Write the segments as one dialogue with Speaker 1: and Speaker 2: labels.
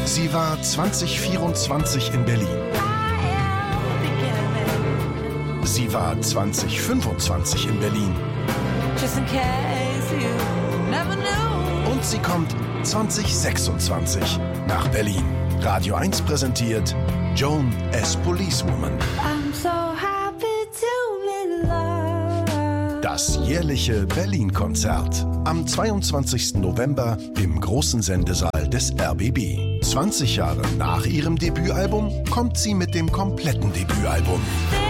Speaker 1: Sie war 2024 in Berlin. Sie war 2025 in Berlin. Und sie kommt 2026 nach Berlin. Radio 1 präsentiert Joan as Policewoman. Das jährliche Berlin-Konzert. Am 22. November im großen Sendesaal des RBB. 20 Jahre nach ihrem Debütalbum kommt sie mit dem kompletten Debütalbum.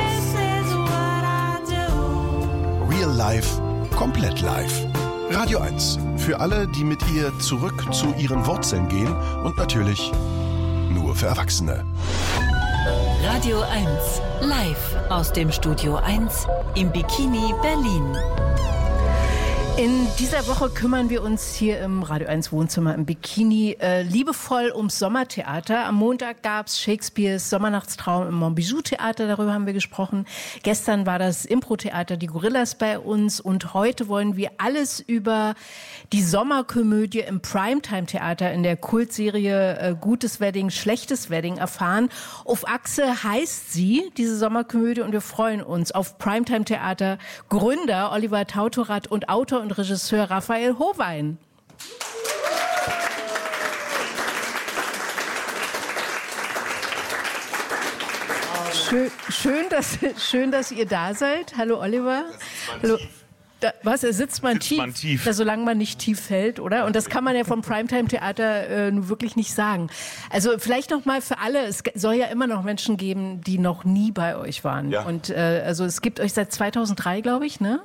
Speaker 1: Real Life, komplett live. Radio 1. Für alle, die mit ihr zurück zu ihren Wurzeln gehen und natürlich nur für Erwachsene.
Speaker 2: Radio 1, live aus dem Studio 1 im Bikini Berlin.
Speaker 3: In dieser Woche kümmern wir uns hier im Radio 1 Wohnzimmer im Bikini liebevoll ums Sommertheater. Am Montag gab es Shakespeares Sommernachtstraum im Montbijou Theater, darüber haben wir gesprochen. Gestern war das Impro-Theater Die Gorillas bei uns und heute wollen wir alles über die Sommerkomödie im Primetime-Theater in der Kultserie Gutes Wedding, Schlechtes Wedding erfahren. Auf Achse heißt sie, diese Sommerkomödie, und wir freuen uns auf Primetime-Theater Gründer Oliver Tautorat und Autor und Regisseur Raphael Howein. Schön, dass ihr da seid. Hallo Oliver. Hallo. Sitzt man tief? Ja, solange man nicht tief fällt, oder? Und das kann man ja vom Primetime-Theater nun wirklich nicht sagen. Also vielleicht noch mal für alle, es soll ja immer noch Menschen geben, die noch nie bei euch waren. Ja. Und also es gibt euch seit 2003, glaube ich, ne?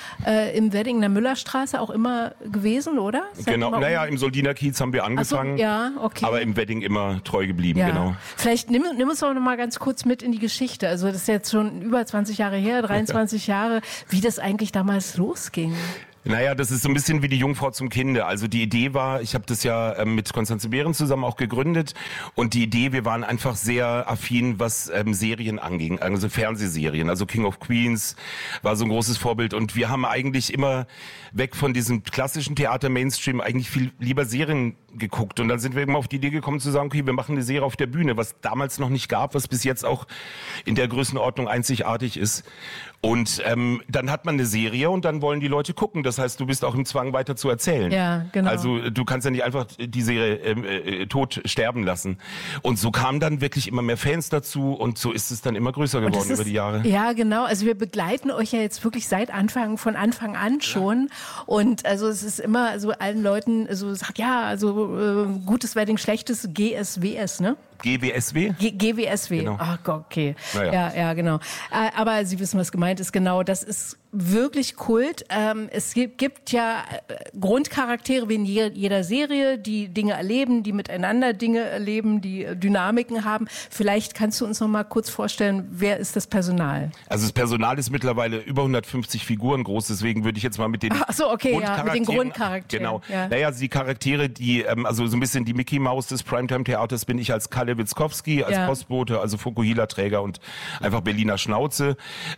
Speaker 3: Im Wedding in der Müllerstraße auch immer gewesen, oder?
Speaker 4: Genau, im Soldiner Kiez haben wir angefangen,
Speaker 3: ja, okay.
Speaker 4: Aber im Wedding immer treu geblieben,
Speaker 3: ja.
Speaker 4: Genau.
Speaker 3: Vielleicht nimm uns doch noch mal ganz kurz mit in die Geschichte. Also das ist jetzt schon über 20 Jahre her, 23 Jahre, wie das eigentlich damals losging.
Speaker 4: Naja, das ist so ein bisschen wie die Jungfrau zum Kinde. Also die Idee war, ich habe das ja mit Konstanze Behrens zusammen auch gegründet und die Idee, wir waren einfach sehr affin, was Serien anging, also Fernsehserien. Also King of Queens war so ein großes Vorbild und wir haben eigentlich immer weg von diesem klassischen Theater-Mainstream eigentlich viel lieber Serien geguckt und dann sind wir immer auf die Idee gekommen zu sagen, okay, wir machen eine Serie auf der Bühne, was damals noch nicht gab, was bis jetzt auch in der Größenordnung einzigartig ist. Und dann hat man eine Serie und dann wollen die Leute gucken. Das heißt, du bist auch im Zwang, weiter zu erzählen.
Speaker 3: Ja, genau.
Speaker 4: Also du kannst ja nicht einfach die Serie tot sterben lassen. Und so kamen dann wirklich immer mehr Fans dazu und so ist es dann immer größer geworden über die Jahre.
Speaker 3: Ja, genau. Also wir begleiten euch ja jetzt wirklich von Anfang an schon. Ja. Und also es ist immer so allen Leuten so sagt, ja, also gutes Wedding, schlechtes GSWS, ne?
Speaker 4: GWSW?
Speaker 3: GWSW.
Speaker 4: Genau.
Speaker 3: Ach Gott, okay.
Speaker 4: Naja.
Speaker 3: Ja, genau. Aber Sie wissen, was gemeint ist. Genau, das ist wirklich Kult. Es gibt ja Grundcharaktere wie in jeder Serie, die Dinge erleben, die miteinander Dinge erleben, die Dynamiken haben. Vielleicht kannst du uns noch mal kurz vorstellen, wer ist das Personal?
Speaker 4: Also das Personal ist mittlerweile über 150 Figuren groß, deswegen würde ich jetzt mal mit den
Speaker 3: mit den Grundcharakteren.
Speaker 4: Genau.
Speaker 3: Ja.
Speaker 4: Naja, die Charaktere, die, also so ein bisschen die Mickey Maus des Primetime-Theaters bin ich als Kalle Witzkowski, als Postbote, also Fukuhila-Träger und einfach Berliner Schnauze.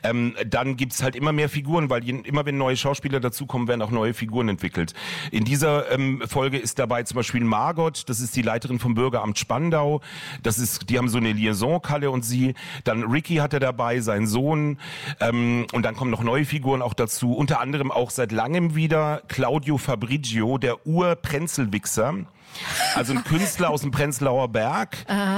Speaker 4: Dann gibt's halt immer mehr Figuren, weil immer wenn neue Schauspieler dazukommen, werden auch neue Figuren entwickelt. In dieser Folge ist dabei zum Beispiel Margot, das ist die Leiterin vom Bürgeramt Spandau. Die haben so eine Liaison, Kalle und sie. Dann Ricky hat er dabei, sein Sohn. Und dann kommen noch neue Figuren auch dazu. Unter anderem auch seit langem wieder Claudio Fabrigio, der Ur-Prenzelwichser. Also ein Künstler aus dem Prenzlauer Berg,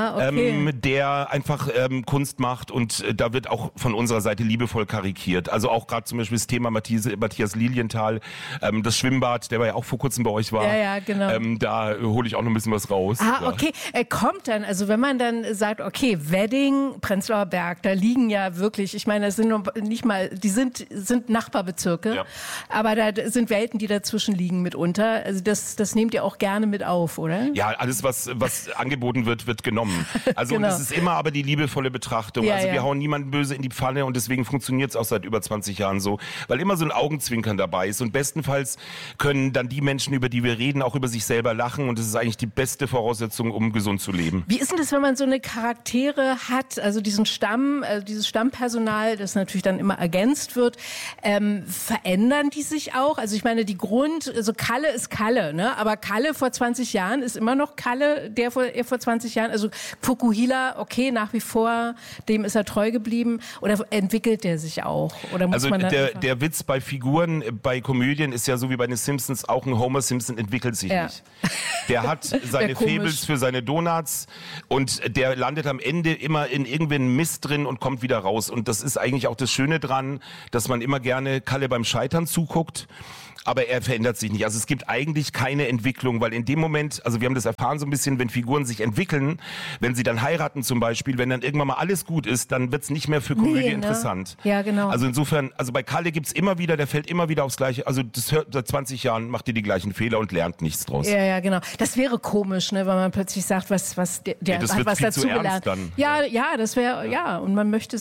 Speaker 4: der einfach Kunst macht und da wird auch von unserer Seite liebevoll karikiert. Also auch gerade zum Beispiel das Thema Matthias Lilienthal, das Schwimmbad, der ja auch vor kurzem bei euch war.
Speaker 3: Ja, genau.
Speaker 4: Da hole ich auch noch ein bisschen was raus.
Speaker 3: Okay. Kommt dann, also wenn man dann sagt, okay, Wedding, Prenzlauer Berg, da liegen ja wirklich, ich meine, das sind noch nicht mal, die sind Nachbarbezirke, aber da sind Welten, die dazwischen liegen mitunter. Also das nehmt ihr auch gerne mit auf. Oder?
Speaker 4: Ja, alles, was angeboten wird genommen. Also
Speaker 3: genau.
Speaker 4: Und es ist immer aber die liebevolle Betrachtung. Wir hauen niemanden böse in die Pfanne und deswegen funktioniert es auch seit über 20 Jahren so, weil immer so ein Augenzwinkern dabei ist und bestenfalls können dann die Menschen, über die wir reden, auch über sich selber lachen und das ist eigentlich die beste Voraussetzung, um gesund zu leben.
Speaker 3: Wie ist denn das, wenn man so eine Charaktere hat, also dieses Stammpersonal, das natürlich dann immer ergänzt wird, verändern die sich auch? Also ich meine, also Kalle ist Kalle, ne? Aber Kalle vor 20 Jahren ist immer noch Kalle, der vor 20 Jahren, also Fukuhila, okay, nach wie vor, dem ist er treu geblieben, oder entwickelt der sich auch? Oder muss man
Speaker 4: der Witz bei Figuren, bei Komödien ist ja so wie bei den Simpsons, auch ein Homer Simpson entwickelt sich nicht. Der hat seine Fables für seine Donuts und der landet am Ende immer in irgendeinem Mist drin und kommt wieder raus. Und das ist eigentlich auch das Schöne dran, dass man immer gerne Kalle beim Scheitern zuguckt. Aber er verändert sich nicht. Also es gibt eigentlich keine Entwicklung, weil in dem Moment, also wir haben das erfahren so ein bisschen, wenn Figuren sich entwickeln, wenn sie dann heiraten zum Beispiel, wenn dann irgendwann mal alles gut ist, dann wird es nicht mehr für Komödie interessant.
Speaker 3: Ja, genau.
Speaker 4: Also insofern, also bei Kalle gibt's immer wieder, der fällt immer wieder aufs Gleiche, also das hört, seit 20 Jahren macht ihr die gleichen Fehler und lernt nichts draus.
Speaker 3: Ja, genau. Das wäre komisch, ne, weil man plötzlich sagt, der hat was dazu gelernt. Ja, das wäre, und man möchte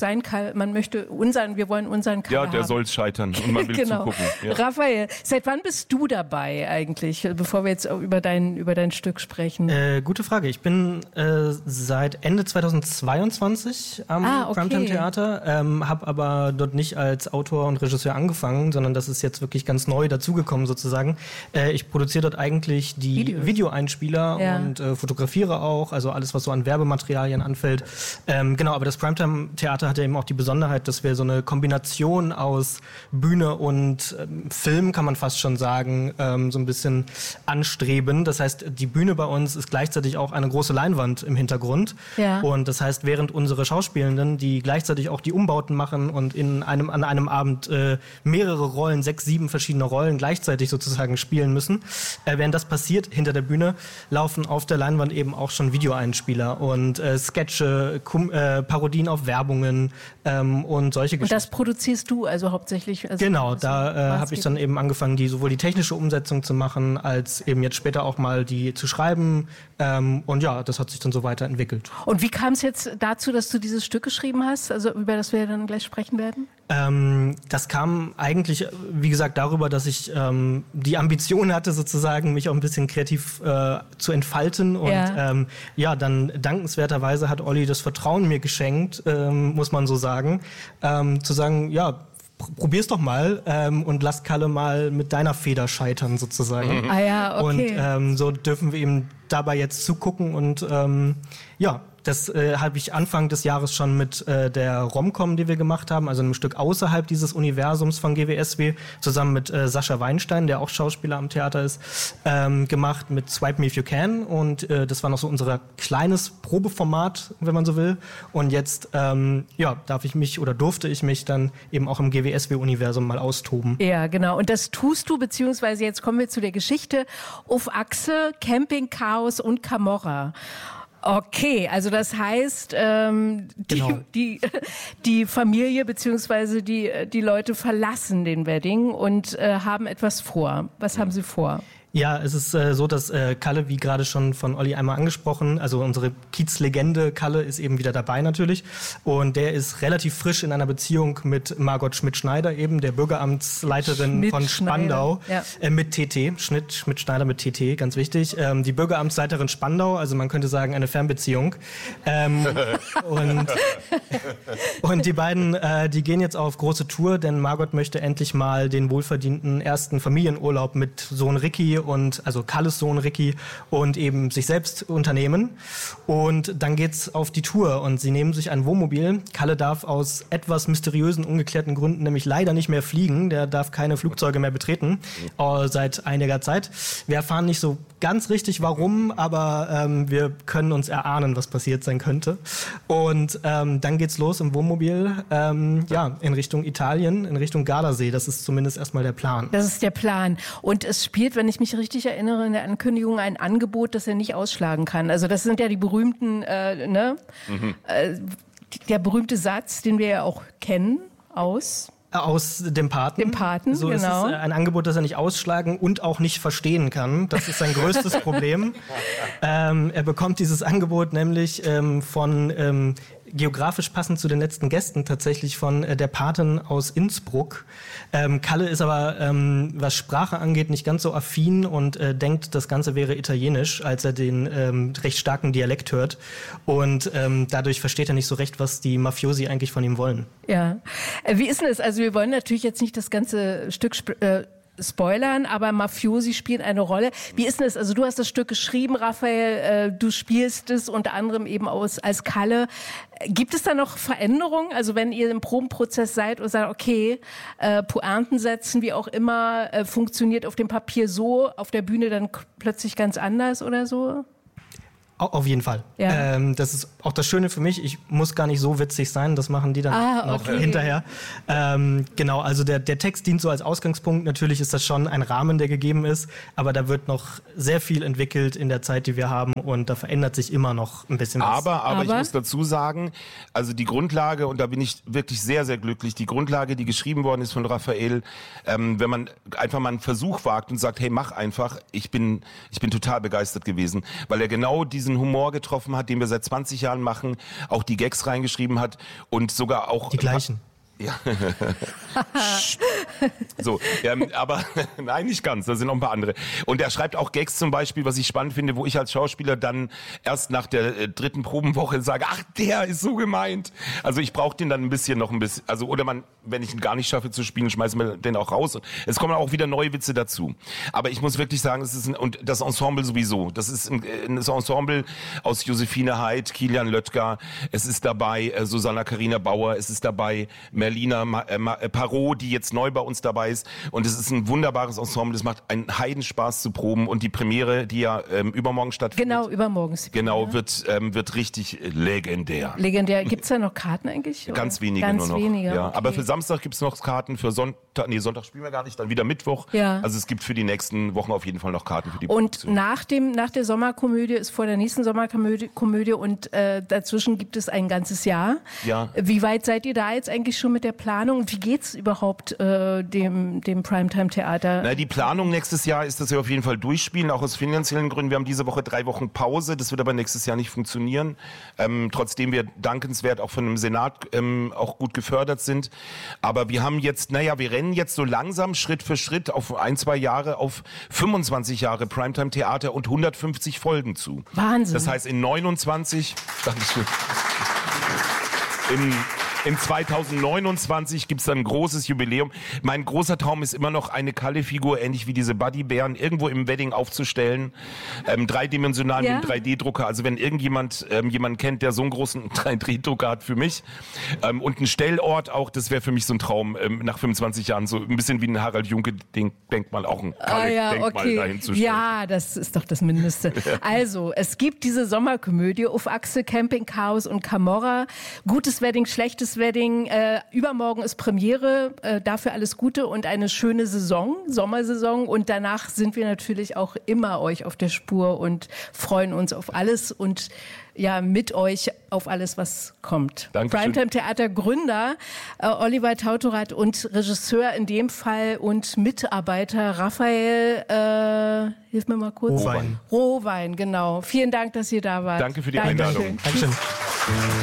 Speaker 3: wir wollen unseren Kalle haben.
Speaker 4: Ja, der soll scheitern und man will zugucken. Ja.
Speaker 3: Raphael, seit wann bist du dabei eigentlich, bevor wir jetzt über dein Stück sprechen?
Speaker 5: Gute Frage. Ich bin seit Ende 2022 am Primetime Theater, habe aber dort nicht als Autor und Regisseur angefangen, sondern das ist jetzt wirklich ganz neu dazugekommen sozusagen. Ich produziere dort eigentlich die Videoeinspieler und fotografiere auch, also alles, was so an Werbematerialien anfällt. Genau, aber das Primetime Theater hat ja eben auch die Besonderheit, dass wir so eine Kombination aus Bühne und Film, kann man fast schon sagen, so ein bisschen anstreben. Das heißt, die Bühne bei uns ist gleichzeitig auch eine große Leinwand im Hintergrund. Ja. Und das heißt, während unsere Schauspielenden, die gleichzeitig auch die Umbauten machen und an einem Abend mehrere Rollen, 6, 7 verschiedene Rollen gleichzeitig sozusagen spielen müssen, während das passiert hinter der Bühne, laufen auf der Leinwand eben auch schon Videoeinspieler und Sketche, Parodien auf Werbungen und solche Geschichten.
Speaker 3: Und das produzierst du also hauptsächlich? Also
Speaker 5: genau, da habe ich dann eben angefangen, sowohl die technische Umsetzung zu machen, als eben jetzt später auch mal die zu schreiben. Und ja, das hat sich dann so weiterentwickelt.
Speaker 3: Und wie kam es jetzt dazu, dass du dieses Stück geschrieben hast, also über das wir dann gleich sprechen werden?
Speaker 5: Das kam eigentlich, wie gesagt, darüber, dass ich die Ambition hatte, sozusagen mich auch ein bisschen kreativ zu entfalten. Und dann dankenswerterweise hat Olli das Vertrauen mir geschenkt, muss man so sagen, zu sagen, ja, probier's doch mal und lass Kalle mal mit deiner Feder scheitern sozusagen.
Speaker 3: Ah ja, okay.
Speaker 5: Und so dürfen wir ihm dabei jetzt zugucken und das habe ich Anfang des Jahres schon mit der Romcom, die wir gemacht haben, also einem Stück außerhalb dieses Universums von GWSW, zusammen mit Sascha Weinstein, der auch Schauspieler am Theater ist, gemacht mit Swipe Me If You Can. Und das war noch so unser kleines Probeformat, wenn man so will. Und jetzt durfte ich mich dann eben auch im GWSW-Universum mal austoben.
Speaker 3: Ja, genau. Und das tust du, beziehungsweise jetzt kommen wir zu der Geschichte auf Achse, Camping, Chaos und Camorra. Okay, also das heißt, die Familie bzw. die Leute verlassen den Wedding und haben etwas vor. Was haben sie vor?
Speaker 5: Ja, es ist so, dass Kalle, wie gerade schon von Olli einmal angesprochen, also unsere Kiez-Legende Kalle ist eben wieder dabei natürlich. Und der ist relativ frisch in einer Beziehung mit Margot Schmidt-Schneider, eben der Bürgeramtsleiterin von Spandau, mit TT. Schmidt-Schneider mit TT, ganz wichtig. Die Bürgeramtsleiterin Spandau, also man könnte sagen eine Fernbeziehung. Und die beiden, die gehen jetzt auf große Tour, denn Margot möchte endlich mal den wohlverdienten ersten Familienurlaub mit Sohn Ricky also Kalles Sohn Ricky und eben sich selbst unternehmen. Und dann geht's auf die Tour und sie nehmen sich ein Wohnmobil. Kalle darf aus etwas mysteriösen, ungeklärten Gründen nämlich leider nicht mehr fliegen. Der darf keine Flugzeuge mehr betreten seit einiger Zeit. Wir erfahren nicht so ganz richtig warum, aber wir können uns erahnen, was passiert sein könnte. Und dann geht's los im Wohnmobil in Richtung Italien, in Richtung Gardasee. Das ist zumindest erstmal der Plan.
Speaker 3: Das ist der Plan. Und es spielt, wenn ich mich richtig erinnere, in der Ankündigung ein Angebot, das er nicht ausschlagen kann. Also das sind ja die berühmten, der berühmte Satz, den wir ja auch kennen aus
Speaker 5: dem Paten.
Speaker 3: Dem Paten,
Speaker 5: so,
Speaker 3: genau.
Speaker 5: Es ist ein Angebot, das er nicht ausschlagen und auch nicht verstehen kann. Das ist sein größtes Problem. Er bekommt dieses Angebot nämlich von geografisch passend zu den letzten Gästen tatsächlich von der Patin aus Innsbruck. Kalle ist aber, was Sprache angeht, nicht ganz so affin und denkt, das Ganze wäre italienisch, als er den recht starken Dialekt hört. Und dadurch versteht er nicht so recht, was die Mafiosi eigentlich von ihm wollen.
Speaker 3: Ja. Wie ist denn es? Also wir wollen natürlich jetzt nicht das ganze Stück spoilern, aber Mafiosi spielen eine Rolle. Wie ist denn das? Also du hast das Stück geschrieben, Raphael, du spielst es unter anderem eben als Kalle. Gibt es da noch Veränderungen? Also wenn ihr im Probenprozess seid und sagt, okay, Pointen setzen, wie auch immer, funktioniert auf dem Papier so, auf der Bühne dann plötzlich ganz anders oder so?
Speaker 5: Auf jeden Fall. Ja. Das ist auch das Schöne für mich. Ich muss gar nicht so witzig sein. Das machen die dann noch hinterher. Genau, also der Text dient so als Ausgangspunkt. Natürlich ist das schon ein Rahmen, der gegeben ist. Aber da wird noch sehr viel entwickelt in der Zeit, die wir haben. Und da verändert sich immer noch ein bisschen was.
Speaker 4: Aber ich muss dazu sagen, also die Grundlage, und da bin ich wirklich sehr, sehr glücklich, die Grundlage, die geschrieben worden ist von Raphael, wenn man einfach mal einen Versuch wagt und sagt, hey, mach einfach. Ich bin total begeistert gewesen, weil er genau diesen Humor getroffen hat, den wir seit 20 Jahren machen, auch die Gags reingeschrieben hat und sogar auch...
Speaker 5: Die gleichen.
Speaker 4: Ja. So, aber nein, nicht ganz, da sind noch ein paar andere. Und er schreibt auch Gags zum Beispiel, was ich spannend finde, wo ich als Schauspieler dann erst nach der dritten Probenwoche sage, ach, der ist so gemeint. Also ich brauche den dann noch ein bisschen, also oder wenn ich ihn gar nicht schaffe zu spielen, schmeißen wir den auch raus. Es kommen auch wieder neue Witze dazu. Aber ich muss wirklich sagen, und das Ensemble sowieso, das ist ein Ensemble aus Josephine Haidt, Kilian Löttger, es ist dabei Susanna Karina Bauer, es ist dabei Merlina Parot, die jetzt neu bei uns dabei ist. Und es ist ein wunderbares Ensemble. Es macht einen Heidenspaß zu proben. Und die Premiere, die ja übermorgen stattfindet.
Speaker 3: Genau, übermorgen ist die Premiere.
Speaker 4: Genau, wird richtig legendär.
Speaker 3: Legendär. Gibt es da noch Karten eigentlich? Oder?
Speaker 4: Ganz wenige nur noch. Ja. Okay. Aber für Samstag gibt es noch Karten, für Sonntag spielen wir gar nicht, dann wieder Mittwoch. Ja. Also es gibt für die nächsten Wochen auf jeden Fall noch Karten für die
Speaker 3: Produktion. Und nach der Sommerkomödie ist vor der nächsten Sommerkomödie und dazwischen gibt es ein ganzes Jahr. Ja. Wie weit seid ihr da jetzt eigentlich schon mit der Planung? Und wie geht's überhaupt dem Primetime-Theater?
Speaker 4: Die Planung nächstes Jahr ist, dass wir auf jeden Fall durchspielen, auch aus finanziellen Gründen. Wir haben diese Woche 3 Wochen Pause. Das wird aber nächstes Jahr nicht funktionieren. Trotzdem wir dankenswert auch von dem Senat auch gut gefördert sind. Aber wir haben jetzt, wir rennen jetzt so langsam Schritt für Schritt auf 1-2 Jahre auf 25 Jahre Primetime-Theater und 150 Folgen zu.
Speaker 3: Wahnsinn.
Speaker 4: Das heißt in 29, Dankeschön. In 2029 gibt's dann ein großes Jubiläum. Mein großer Traum ist immer noch, eine Kalle-Figur, ähnlich wie diese Buddybären, irgendwo im Wedding aufzustellen. Dreidimensional mit einem 3D-Drucker. Also wenn irgendjemand jemanden kennt, der so einen großen 3D-Drucker hat für mich. Und einen Stellort auch, das wäre für mich so ein Traum, nach 25 Jahren. So ein bisschen wie ein Harald Junke-Denkmal, auch ein Kalle-Denkmal dahin zu stellen.
Speaker 3: Ja, das ist doch das Mindeste. Also, es gibt diese Sommerkomödie auf Achse, Camping, Chaos und Camorra. Gutes Wedding, schlechtes Wedding. Übermorgen ist Premiere. Dafür alles Gute und eine schöne Sommersaison. Und danach sind wir natürlich auch immer euch auf der Spur und freuen uns auf alles und mit euch auf alles, was kommt. Primetime-Theater Gründer Oliver Tautorat und Regisseur in dem Fall und Mitarbeiter Raphael, hilf mir mal kurz.
Speaker 5: Rohwein,
Speaker 3: genau. Vielen Dank, dass ihr da wart.
Speaker 4: Danke für die Einladung.
Speaker 5: Dankeschön.